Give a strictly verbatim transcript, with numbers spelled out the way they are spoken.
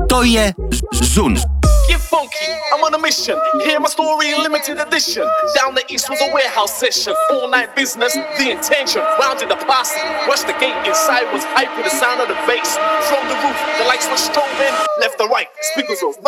To je Zoen. Get funky, I'm on a mission. Hear my story in limited edition. Down the east was a warehouse session. All night business, the intention. Rounded the posse, rushed the gate. Inside was hype with the sound of the bass. From the roof, the lights were strobing. Left to right, speakers were